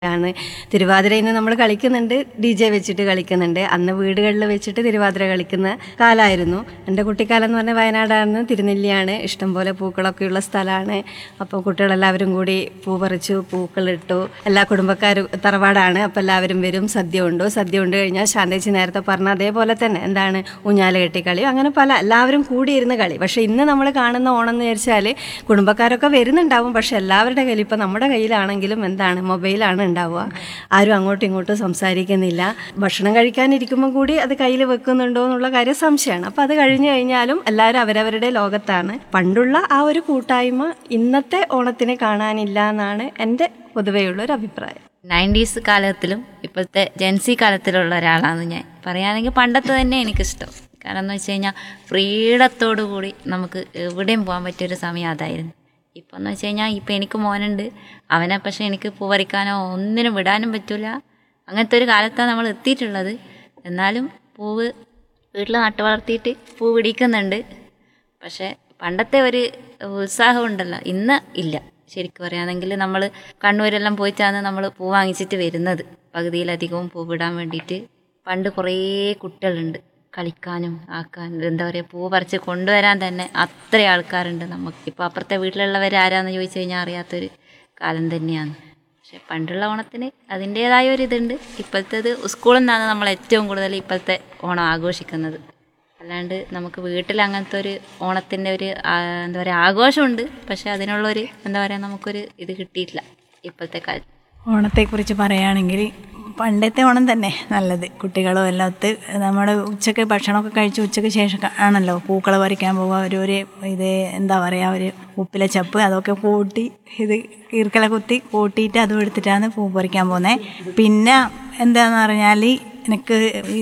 ആണ്. തിരുവാതിരയിൽ നിന്ന് നമ്മൾ കളിക്കുന്നുണ്ട്, DJ വെച്ചിട്ട് കളിക്കുന്നുണ്ട്. അന്ന് വീടുകളിൽ വെച്ചിട്ട് തിരുവാതിര കളിക്കുന്ന കാലമായിരുന്നു. എൻ്റെ കുട്ടിക്കാലം എന്ന് പറഞ്ഞാൽ വയനാടാണ്, തിരുനെല്ലിയാണ്, ഇഷ്ടംപോലെ പൂക്കളൊക്കെയുള്ള സ്ഥലമാണ്. അപ്പോൾ കുട്ടികളെല്ലാവരും കൂടി പൂ പറിച്ചു, പൂക്കളിട്ടു. എല്ലാ കുടുംബക്കാരും തറവാടാണ്, അപ്പോൾ എല്ലാവരും വരും, സദ്യ ഉണ്ടു. സദ്യ ഉണ്ട് കഴിഞ്ഞാൽ ശാന്തേച്ചി നേരത്തെ പറഞ്ഞ അതേപോലെ തന്നെ എന്താണ് ഊഞ്ഞാല് കെട്ടിക്കളി, അങ്ങനെ എല്ലാവരും കൂടിയിരുന്ന് കളി. പക്ഷേ ഇന്ന് നമ്മൾ കാണുന്ന ഓണം എന്ന് വിചാരിച്ചാൽ കുടുംബക്കാരൊക്കെ വരുന്നുണ്ടാവും, പക്ഷെ എല്ലാവരുടെ കയ്യിൽ ഇപ്പോൾ നമ്മുടെ കയ്യിലാണെങ്കിലും എന്താണ് മൊബൈലാണ് ഉണ്ടാവുക. ആരും അങ്ങോട്ടും ഇങ്ങോട്ടും സംസാരിക്കുന്നില്ല. ഭക്ഷണം കഴിക്കാനിരിക്കുമ്പോൾ കൂടി അത് കയ്യിൽ വെക്കുന്നുണ്ടോ എന്നുള്ള കാര്യം സംശയമാണ്. അപ്പോൾ അത് കഴിഞ്ഞു കഴിഞ്ഞാലും എല്ലാവരും അവരവരുടെ ലോകത്താണ്. പണ്ടുള്ള ആ ഒരു കൂട്ടായ്മ ഇന്നത്തെ ഓണത്തിന് കാണാനില്ല എന്നാണ് എൻ്റെ പൊതുവെയുള്ള ഒരു അഭിപ്രായം. 90s കാലത്തിലും ഇപ്പോഴത്തെ ജെൻസി കാലത്തിലുള്ള ഒരാളാണ് ഞാൻ. പറയുകയാണെങ്കിൽ പണ്ടത്തെ തന്നെ എനിക്കിഷ്ടം. കാരണം എന്ന് വെച്ച് കഴിഞ്ഞാൽ ഫ്രീഡത്തോടു കൂടി നമുക്ക് എവിടെയും പോകാൻ പറ്റിയൊരു സമയം അതായിരുന്നു. ഇപ്പം എന്ന് വെച്ച് കഴിഞ്ഞാൽ ഇപ്പം എനിക്ക് മോനുണ്ട്, അവനെ പക്ഷേ എനിക്ക് പൂ പറിക്കാനോ ഒന്നിനും വിടാനും പറ്റില്ല. അങ്ങനത്തെ ഒരു കാലത്താണ് നമ്മൾ എത്തിയിട്ടുള്ളത്. എന്നാലും പൂവ് വീട്ടിൽ നട്ടു വളർത്തിയിട്ട് പൂ പിടിക്കുന്നുണ്ട്. പക്ഷേ പണ്ടത്തെ ഒരു ഉത്സാഹം ഉണ്ടല്ലോ ഇന്ന് ഇല്ല. ശരിക്കും പറയുകയാണെങ്കിൽ നമ്മൾ കണ്ണൂരെല്ലാം പോയിട്ടാണ് നമ്മൾ പൂ വാങ്ങിച്ചിട്ട് വരുന്നത്. പകുതിയിലധികവും പൂ വിടാൻ വേണ്ടിയിട്ട്. പണ്ട് കുറേ കുട്ടികളുണ്ട് കളിക്കാനും ആക്കാനും, എന്താ പറയുക, പൂ പറിച്ച് കൊണ്ടുവരാൻ തന്നെ അത്ര ആൾക്കാരുണ്ട്. നമുക്ക് ഇപ്പോൾ അപ്പുറത്തെ വീട്ടിലുള്ളവർ ആരാന്ന് ചോദിച്ചു കഴിഞ്ഞാൽ അറിയാത്തൊരു കാലം തന്നെയാണ്. പക്ഷെ പണ്ടുള്ള ഓണത്തിന് അതിൻ്റേതായ ഒരു ഇതുണ്ട്. ഇപ്പോഴത്തേത് സ്കൂളിൽ നിന്നാണ് നമ്മൾ ഏറ്റവും കൂടുതൽ ഇപ്പോഴത്തെ ഓണം ആഘോഷിക്കുന്നത്. അല്ലാണ്ട് നമുക്ക് വീട്ടിൽ അങ്ങനത്തെ ഒരു ഓണത്തിൻ്റെ ഒരു എന്താ പറയുക ആഘോഷമുണ്ട്, പക്ഷെ അതിനുള്ളൊരു എന്താ പറയുക നമുക്കൊരു ഇത് കിട്ടിയിട്ടില്ല ഇപ്പോഴത്തെ കാലത്ത്. ഓണത്തെക്കുറിച്ച് പറയുകയാണെങ്കിൽ പണ്ടത്തെ ഓണം തന്നെ നല്ലത്. കുട്ടികളും എല്ലാം ഒത്ത് നമ്മൾ ഉച്ചയ്ക്ക് ഭക്ഷണമൊക്കെ കഴിച്ച് ഉച്ചയ്ക്ക് ശേഷം ആണല്ലോ പൂക്കൾ പറിക്കാൻ പോവുക. ഒരു ഇത് എന്താ പറയുക, ഒരു ഉപ്പിലെ ചപ്പ് അതൊക്കെ കൂട്ടി ഇത് ഈർക്കല കുത്തി കൂട്ടിയിട്ട് അതും എടുത്തിട്ടാണ് പൂ പറിക്കാൻ പോകുന്നത്. പിന്നെ എന്താണെന്ന് പറഞ്ഞാൽ എനിക്ക് ഈ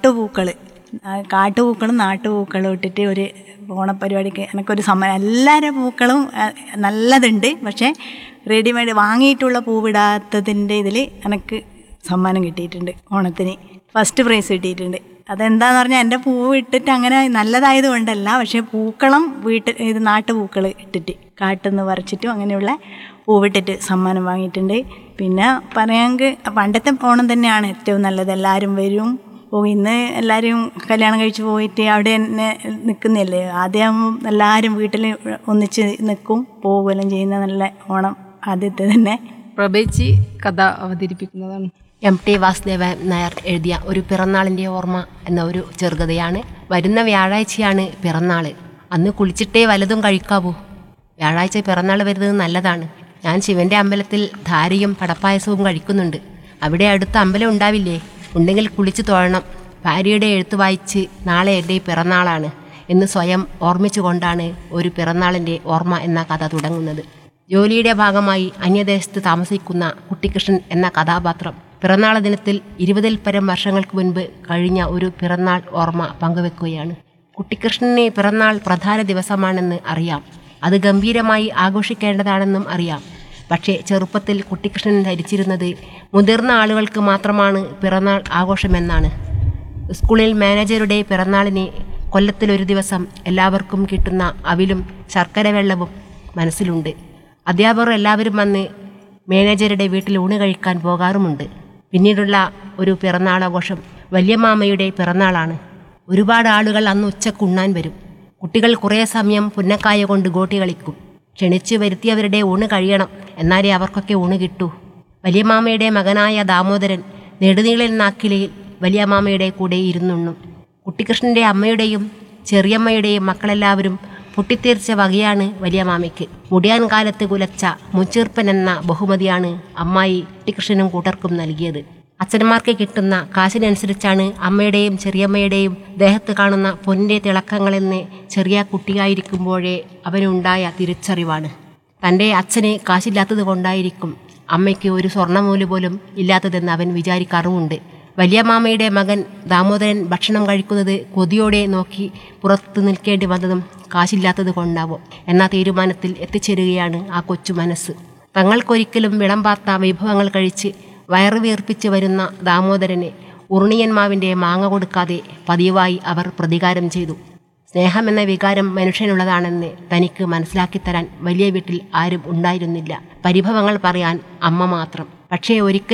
കാട്ടുപൂക്കളും നാട്ടുപൂക്കളും ഇട്ടിട്ട് ഒരു ഓണപ്പരിപാടിക്ക് എനിക്കൊരു സമ്മാനം. എല്ലാവരുടെ പൂക്കളും നല്ലതുണ്ട്, പക്ഷേ റെഡിമെയ്ഡ് വാങ്ങിയിട്ടുള്ള പൂവിടാത്തതിൻ്റെ ഇതിൽ എനിക്ക് സമ്മാനം കിട്ടിയിട്ടുണ്ട്. ഓണത്തിന് ഫസ്റ്റ് പ്രൈസ് കിട്ടിയിട്ടുണ്ട്. അതെന്താണെന്ന് പറഞ്ഞാൽ എൻ്റെ പൂവ് ഇട്ടിട്ട് അങ്ങനെ നല്ലതായത് കൊണ്ടല്ല, പക്ഷേ പൂക്കളം ഇത് നാട്ടുപൂക്കൾ ഇട്ടിട്ട് കാട്ടിൽ നിന്ന് പറിച്ചിട്ടും അങ്ങനെയുള്ള പൂവിട്ടിട്ട് സമ്മാനം വാങ്ങിയിട്ടുണ്ട്. പിന്നെ പറയാമെങ്കിൽ പണ്ടത്തെ ഓണം തന്നെയാണ് ഏറ്റവും നല്ലത്. എല്ലാവരും വരും. ഇന്ന് എല്ലാവരും കല്യാണം കഴിച്ച് പോയിട്ട് അവിടെ തന്നെ നിൽക്കുന്നില്ലേ. ആദ്യം എല്ലാവരും വീട്ടിൽ ഒന്നിച്ച് നിൽക്കും, പോവുകയെല്ലാം ചെയ്യുന്ന നല്ല ഓണം ആദ്യത്തെ തന്നെ. പ്രഭേച്ചി കഥ അവതരിപ്പിക്കുന്നതാണ്. MT വാസുദേവൻ നായർ എഴുതിയ ഒരു പിറന്നാളിൻ്റെ ഓർമ്മ എന്ന ഒരു ചെറുകഥയാണ്. വരുന്ന വ്യാഴാഴ്ചയാണ് പിറന്നാൾ. അന്ന് കുളിച്ചിട്ടേ വലതും കഴിക്കാവൂ. വ്യാഴാഴ്ച പിറന്നാൾ വരുന്നത് നല്ലതാണ്. ഞാൻ ശിവൻ്റെ അമ്പലത്തിൽ ധാരയും പടപ്പായസവും കഴിക്കുന്നുണ്ട്. അവിടെ അടുത്ത അമ്പലം ഉണ്ടാവില്ലേ? ഉണ്ടെങ്കിൽ കുളിച്ച് തൊഴണം. ഭാര്യയുടെ എഴുത്ത് വായിച്ച് നാളെ എൻ്റെ പിറന്നാളാണ് എന്ന് സ്വയം ഓർമ്മിച്ചുകൊണ്ടാണ് ഒരു പിറന്നാളിൻ്റെ ഓർമ്മ എന്ന കഥ തുടങ്ങുന്നത്. ജോലിയുടെ ഭാഗമായി അന്യദേശത്ത് താമസിക്കുന്ന കുട്ടിക്കൃഷ്ണൻ എന്ന കഥാപാത്രം പിറന്നാൾ ദിനത്തിൽ 20-ൽ പരം വർഷങ്ങൾക്ക് മുൻപ് കഴിഞ്ഞ ഒരു പിറന്നാൾ ഓർമ്മ പങ്കുവെക്കുകയാണ്. കുട്ടിക്കൃഷ്ണന് പിറന്നാൾ പ്രധാന ദിവസമാണെന്ന് അറിയാം. അത് ഗംഭീരമായി ആഘോഷിക്കേണ്ടതാണെന്നും അറിയാം. പക്ഷേ ചെറുപ്പത്തിൽ കുട്ടിക്കൃഷ്ണൻ ധരിച്ചിരുന്നത് മുതിർന്ന ആളുകൾക്ക് മാത്രമാണ് പിറന്നാൾ ആഘോഷമെന്നാണ്. സ്കൂളിൽ മാനേജറുടെ പിറന്നാളിന് കൊല്ലത്തിലൊരു ദിവസം എല്ലാവർക്കും കിട്ടുന്ന അവിലും ശർക്കര വെള്ളവും മനസ്സിലുണ്ട്. അധ്യാപകർ എല്ലാവരും വന്ന് മാനേജറുടെ വീട്ടിൽ ഊണ് കഴിക്കാൻ പോകാറുമുണ്ട്. പിന്നീടുള്ള ഒരു പിറന്നാളാഘോഷം വല്യമാമയുടെ പിറന്നാളാണ്. ഒരുപാട് ആളുകൾ അന്ന് ഉച്ചക്ക് ഉണ്ണാൻ വരും. കുട്ടികൾ കുറേ സമയം പുന്നക്കായ കൊണ്ട് ഗോട്ടി കളിക്കും. ക്ഷണിച്ചു വരുത്തിയവരുടെ ഊണ് കഴിയണം, എന്നാലേ അവർക്കൊക്കെ ഊണ് കിട്ടൂ. വലിയമാമയുടെ മകനായ ദാമോദരൻ നെടുനീളൻ നാക്കിലയിൽ വലിയമാമയുടെ കൂടെ ഇരുന്നുണ്ണും. കുട്ടിക്കൃഷ്ണൻ്റെ അമ്മയുടെയും ചെറിയമ്മയുടെയും മക്കളെല്ലാവരും പൊട്ടിത്തീർച്ച വകയാണ് വലിയമാമയ്ക്ക്. മുടിയാൻ കാലത്ത് കുലച്ച മുച്ചീർപ്പൻ എന്ന ബഹുമതിയാണ് അമ്മായി കുട്ടിക്കൃഷ്ണനും കൂട്ടർക്കും നൽകിയത്. അച്ഛന്മാർക്ക് കിട്ടുന്ന കാശിനനുസരിച്ചാണ് അമ്മയുടെയും ചെറിയമ്മയുടെയും ദേഹത്ത് കാണുന്ന പൊന്നിൻ്റെ തിളക്കങ്ങളെന്ന് ചെറിയ കുട്ടിയായിരിക്കുമ്പോഴേ അവനുണ്ടായ തിരിച്ചറിവാണ്. തൻ്റെ അച്ഛന് കാശില്ലാത്തത് കൊണ്ടായിരിക്കും അമ്മയ്ക്ക് ഒരു സ്വർണ്ണമൂല് പോലും ഇല്ലാത്തതെന്ന് അവൻ വിചാരിക്കാറുമുണ്ട്. വലിയമാമയുടെ മകൻ ദാമോദരൻ ഭക്ഷണം കഴിക്കുന്നത് കൊതിയോടെ നോക്കി പുറത്ത് നിൽക്കേണ്ടി വന്നതും കാശില്ലാത്തത് കൊണ്ടാവും എന്ന തീരുമാനത്തിൽ എത്തിച്ചേരുകയാണ് ആ കൊച്ചു മനസ്സ്. തങ്ങൾക്കൊരിക്കലും വിളമ്പാത്ത വിഭവങ്ങൾ കഴിച്ച് വയറ് വീർപ്പിച്ച് വരുന്ന ദാമോദരന് ഉറുണിയന്മാവിൻ്റെ മാങ്ങ കൊടുക്കാതെ പതിവായി അവർ പ്രതികാരം ചെയ്തു. സ്നേഹമെന്ന വികാരം മനുഷ്യനുള്ളതാണെന്ന് തനിക്ക് മനസ്സിലാക്കിത്തരാൻ വലിയ വീട്ടിൽ ആരും ഉണ്ടായിരുന്നില്ല. പരിഭവങ്ങൾ പറയാൻ അമ്മ മാത്രം. പക്ഷേ ഒരിക്കലും